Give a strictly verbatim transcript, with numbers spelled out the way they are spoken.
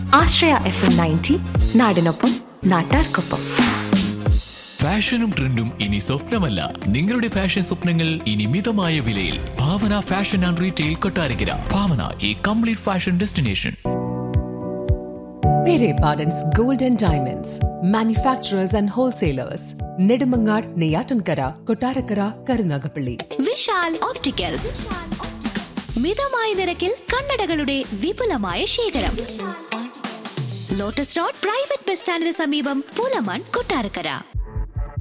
ആശ്രയ F M ninety, നാടിനൊപ്പം നാട്ടാർക്കൊപ്പം. ഫാഷനും ട്രെൻഡും ഇനി സ്വപ്നമല്ല, നിങ്ങളുടെ ഫാഷൻ സ്വപ്നങ്ങൾ ഇനി മിതമായ വിലയിൽ. ഭാവന ഫാഷൻ ആൻഡ് റീറ്റെയിൽ കൊട്ടാരക്കര. ഭാവന, ഈ complete fashion destination. Pere Pardon's Gold and Diamonds, manufacturers and wholesalers. Nedumangad, Neyatankara, Kottarakara, Karunagapalli. Vishal opticals, മിതമായ നിരക്കിൽ കണ്ണടകളുടെ വിപുലമായ ശേഖരം. ലോട്ടസ് റോഡ് പ്രൈവറ്റ് ബസ് സ്റ്റാൻഡിന് സമീപം, പൂലമാൻ, കൊട്ടാരക്കര.